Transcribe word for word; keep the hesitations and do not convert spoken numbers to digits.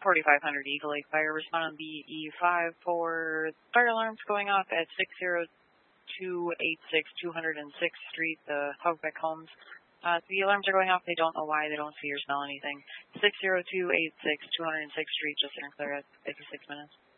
forty-five hundred Eagle Lake Fire, respond on B E five for fire alarms going off at six zero two eight six two hundred sixth Street, the Hogbeck Homes. Uh, the alarms are going off. They don't know why. They don't see or smell anything. six zero two eight six two hundred sixth Street, just in and clear at fifty-six minutes.